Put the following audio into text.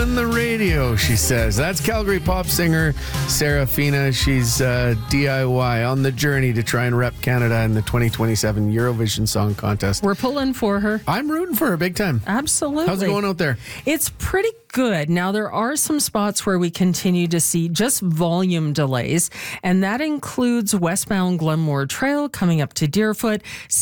on the radio, she says. That's Calgary pop singer Serafina. She's DIY on the journey to try and rep Canada in the 2027 Eurovision Song Contest. We're pulling for her. I'm rooting for her big time. Absolutely. How's it going out there? It's pretty good. Now, there are some spots where we continue to see just volume delays, and that includes westbound Glenmore Trail coming up to Deerfoot.